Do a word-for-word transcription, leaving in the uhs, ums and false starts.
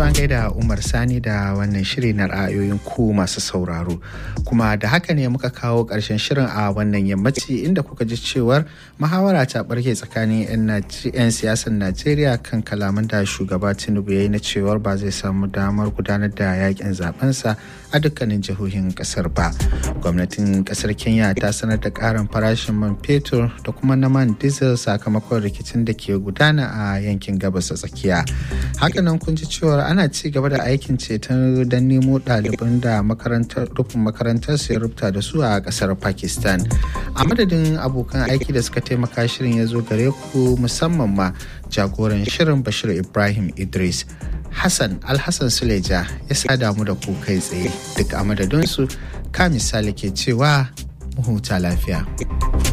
an gaida Umar Sani da wannan shiri na ra'ayoyin ku masu sauraro. Kuma da haka ne muka kawo ƙarshen shirin a wannan yammaci inda kuka ji cewar muhawara ta ɓarke tsakanin 'yan siyasar Najeriya kan kalaman da shugaba Tinubu ya yi na cewar ba zai samu damar gudanar da yakin zabensa a dukkanin jihohin ƙasar ba. Gwamnatin ƙasar Kenya ta sanar da ƙarin farashin man fetur da kuma na man diesel sakamakon rikicin da ke gudana a yankin gabas ta tsakiya. Hakanan kun ji cewar ana ci gaba da aikin ceton don nemo ɗaliban da makarantar rufin makarantar su ya rubuta da su a ƙasar Pakistan. A madadin abokan aiki da suka taimaka shirin ya zo gare ku, musamman ma jagoran shirin Bashir Ibrahim Idris. Hassan Alhassan Suleja ya sada mu da ku kai tsaye, duk a madadinsu ka misali ke cewa mu huta lafiya.